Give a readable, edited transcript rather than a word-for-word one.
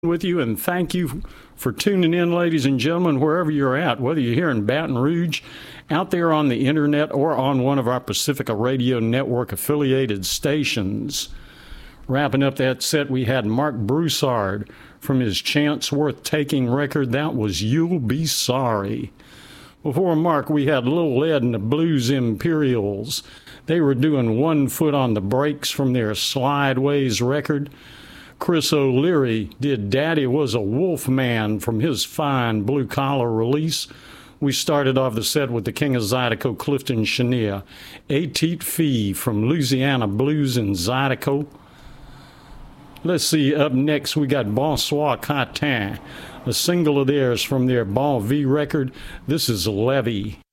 with you, and thank you for tuning in, ladies and gentlemen, wherever you're at, whether you're here in Baton Rouge, out there on the internet, or on one of our Pacifica Radio Network affiliated stations. Wrapping up that set, we had Mark Broussard from his Chance Worth Taking record. That was You'll Be Sorry. Before Mark, we had Lil Ed and the Blues Imperials. They were doing One Foot on the Brakes from their Slideways record. Chris O'Leary did Daddy Was a Wolf Man from his fine Blue Collar release. We started off the set with the King of Zydeco, Clifton Chenier. A-Teat Fee from Louisiana Blues and Zydeco. Let's see, up next we got Bonsoir Catin, a single of theirs from their Bon V record. This is Levy.